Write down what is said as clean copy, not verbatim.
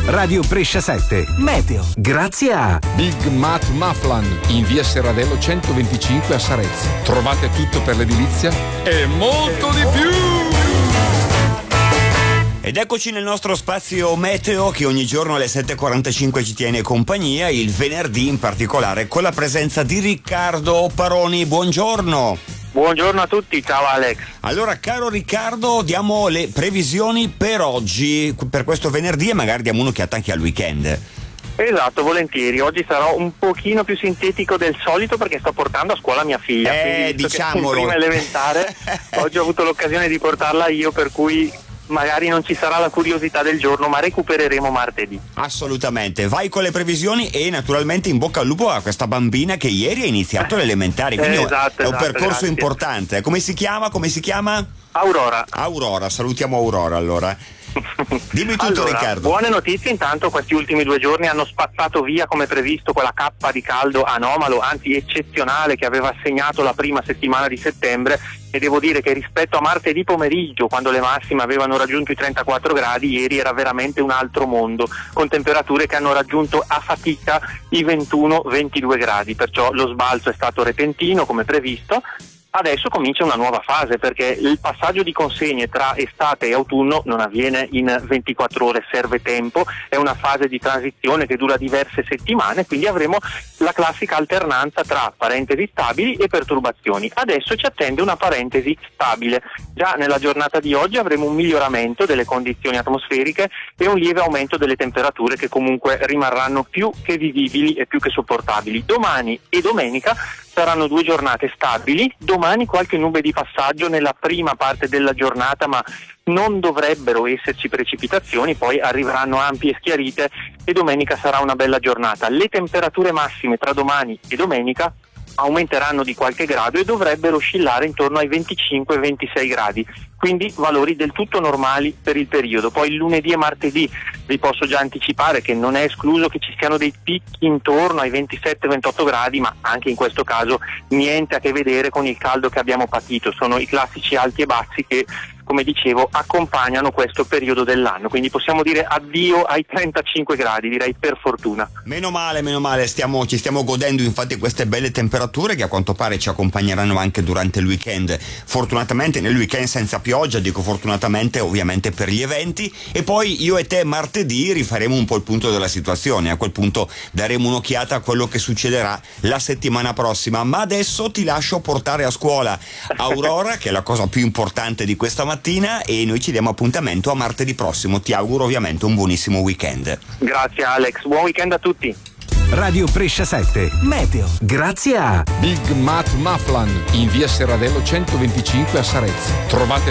Radio Brescia 7 Meteo. Grazie a Big Mat Maflan in via Serradello 125 a Sarezzo. Trovate tutto per l'edilizia e molto di più. Ed eccoci nel nostro spazio meteo che ogni giorno alle 7.45 ci tiene compagnia, il venerdì in particolare, con la presenza di Riccardo Paroni. Buongiorno. Buongiorno a tutti, ciao Alex. Allora, caro Riccardo, diamo le previsioni per oggi, per questo venerdì, e magari diamo un'occhiata anche al weekend. Esatto, volentieri. Oggi sarò un pochino più sintetico del solito perché sto portando a scuola mia figlia. Diciamolo. Prima elementare, oggi ho avuto l'occasione di portarla io, per cui magari non ci sarà la curiosità del giorno, ma recupereremo martedì. Assolutamente. Vai con le previsioni e naturalmente in bocca al lupo a questa bambina che ieri ha iniziato l'elementare, quindi è un percorso grazie. importante. Come si chiama? Aurora, salutiamo Aurora allora. Dimmi tutto, allora, Riccardo. Buone notizie. Intanto questi ultimi 2 giorni hanno spazzato via come previsto quella cappa di caldo anomalo, anzi eccezionale, che aveva segnato la prima settimana di settembre, e devo dire che rispetto a martedì pomeriggio, quando le massime avevano raggiunto i 34 gradi, ieri era veramente un altro mondo, con temperature che hanno raggiunto a fatica i 21-22 gradi, perciò lo sbalzo è stato repentino come previsto. Adesso comincia una nuova fase, perché il passaggio di consegne tra estate e autunno non avviene in 24 ore, serve tempo, è una fase di transizione che dura diverse settimane, quindi avremo la classica alternanza tra parentesi stabili e perturbazioni. Adesso ci attende una parentesi stabile. Già nella giornata di oggi avremo un miglioramento delle condizioni atmosferiche e un lieve aumento delle temperature, che comunque rimarranno più che vivibili e più che sopportabili. Domani e domenica saranno 2 giornate stabili, domani qualche nube di passaggio nella prima parte della giornata, ma non dovrebbero esserci precipitazioni, poi arriveranno ampie schiarite e domenica sarà una bella giornata. Le temperature massime tra domani e domenica aumenteranno di qualche grado e dovrebbero oscillare intorno ai 25-26 gradi, quindi valori del tutto normali per il periodo. Poi il lunedì e martedì vi posso già anticipare che non è escluso che ci siano dei picchi intorno ai 27-28 gradi, ma anche in questo caso niente a che vedere con il caldo che abbiamo patito, sono i classici alti e bassi che, come dicevo, accompagnano questo periodo dell'anno, quindi possiamo dire addio ai 35 gradi, direi, per fortuna. Meno male, ci stiamo godendo infatti queste belle temperature che a quanto pare ci accompagneranno anche durante il weekend. Fortunatamente nel weekend senza pioggia, dico fortunatamente ovviamente per gli eventi, e poi io e te martedì rifaremo un po' il punto della situazione, a quel punto daremo un'occhiata a quello che succederà la settimana prossima, ma adesso ti lascio portare a scuola Aurora, che è la cosa più importante di questa mattina, e noi ci diamo appuntamento a martedì prossimo. Ti auguro ovviamente un buonissimo weekend. Grazie Alex, buon weekend a tutti. Radio Brescia 7 Meteo. Grazie a Big Mat Maflan in via Serradello 125 a Sarezzo. Trovate